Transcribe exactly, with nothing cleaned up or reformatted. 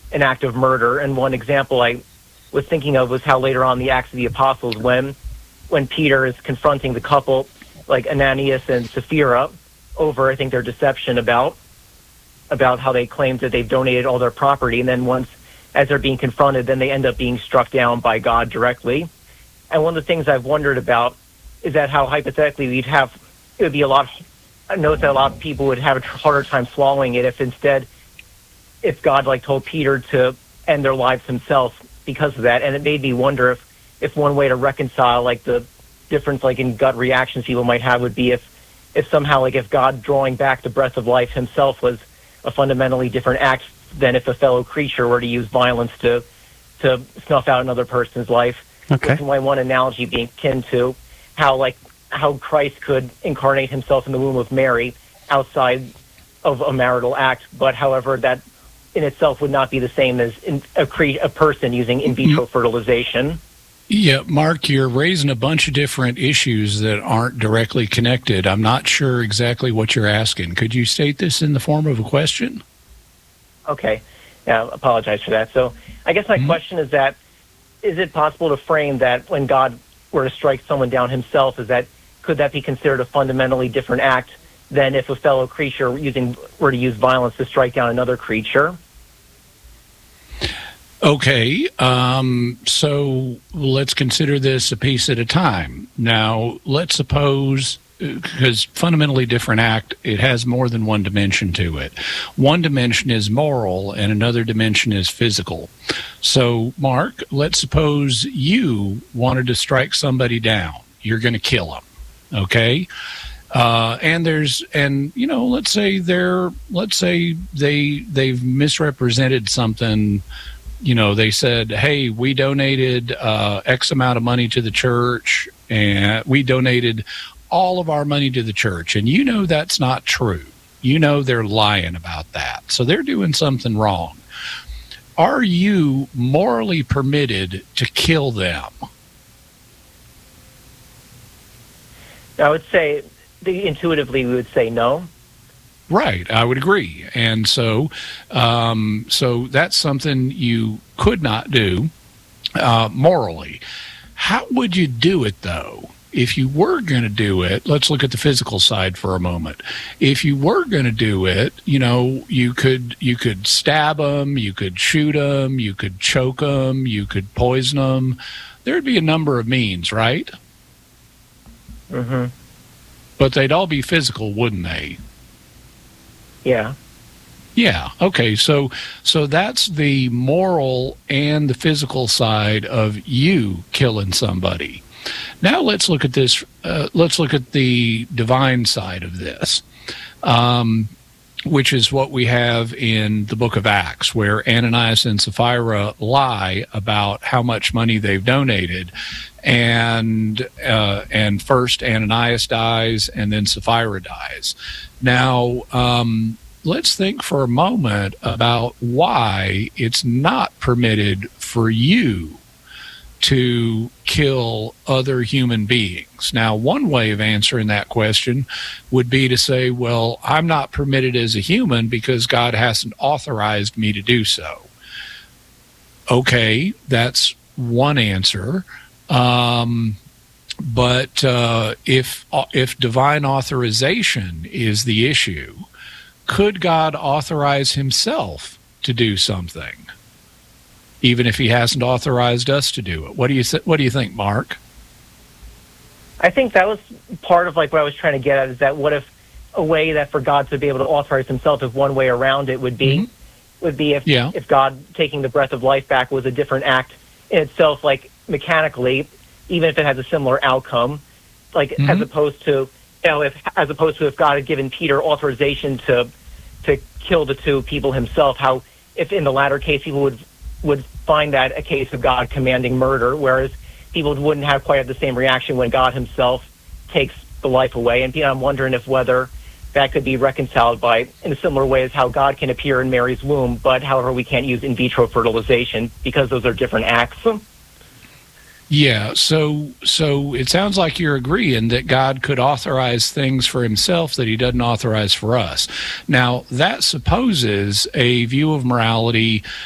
an act of murder. And one example I was thinking of was how later on the Acts of the Apostles, when when Peter is confronting the couple, like Ananias and Sapphira, over, I think, their deception about about how they claimed that they've donated all their property, and then once, as they're being confronted, then they end up being struck down by God directly. And one of the things I've wondered about is that how hypothetically we'd have, it would be a lot, I notice that a lot of people would have a harder time swallowing it if instead, if God like told Peter to end their lives himself because of that. And it made me wonder if, if one way to reconcile like the difference like in gut reactions people might have would be if, if somehow like if God drawing back the breath of life himself was a fundamentally different act than if a fellow creature were to use violence to to snuff out another person's life. Okay. With my one analogy being akin to how like how Christ could incarnate himself in the womb of Mary outside of a marital act, but however that in itself would not be the same as in a cre- a person using in vitro mm-hmm. fertilization. Yeah, Mark, you're raising a bunch of different issues that aren't directly connected. I'm not sure exactly what you're asking. Could you state this in the form of a question? Okay. Yeah, I apologize for that. So I guess my mm-hmm. question is that, is it possible to frame that when God were to strike someone down himself, is that could that be considered a fundamentally different act than if a fellow creature using were to use violence to strike down another creature? Okay, um, so let's consider this a piece at a time. Now, let's suppose, because fundamentally different act, it has more than one dimension to it. One dimension is moral, and another dimension is physical. So, Mark, let's suppose you wanted to strike somebody down. You're going to kill them, okay? Uh, and there's, and you know, let's say they're, let's say they they've misrepresented something. You know, they said, hey, we donated uh, X amount of money to the church, and we donated all of our money to the church. And you know that's not true. You know they're lying about that. So they're doing something wrong. Are you morally permitted to kill them? I would say, intuitively, we would say no. Right, I would agree. And so um, so that's something you could not do uh, morally. How would you do it, though? If you were going to do it, let's look at the physical side for a moment. If you were going to do it, you know, you could you could stab them, you could shoot them, you could choke them, you could poison them. There'd be a number of means, right? Mm-hmm. But they'd all be physical, wouldn't they? Yeah. Yeah. Okay. So, so that's the moral and the physical side of you killing somebody. Now let's look at this. Uh, let's look at the divine side of this, um, which is what we have in the book of Acts, where Ananias and Sapphira lie about how much money they've donated. And uh, and first Ananias dies, and then Sapphira dies. Now, um, let's think for a moment about why it's not permitted for you to kill other human beings. Now, one way of answering that question would be to say, well, I'm not permitted as a human because God hasn't authorized me to do so. Okay, that's one answer. Um, but uh, if if divine authorization is the issue, could God authorize himself to do something, even if he hasn't authorized us to do it? What do you th- What do you think, Mark? I think that was part of like what I was trying to get at, is that what if a way that for God to be able to authorize himself, if one way around it would be, mm-hmm. would be if yeah. if God taking the breath of life back was a different act in itself, like mechanically, even if it has a similar outcome, like mm-hmm. as opposed to, you know, if as opposed to if God had given Peter authorization to to kill the two people himself, how if in the latter case people would would find that a case of God commanding murder, whereas people wouldn't have quite have the same reaction when God himself takes the life away. And you know, I'm wondering if whether that could be reconciled by in a similar way as how God can appear in Mary's womb, but however we can't use in vitro fertilization because those are different acts. Yeah, so so it sounds like you're agreeing that God could authorize things for himself that he doesn't authorize for us. Now, that supposes a view of morality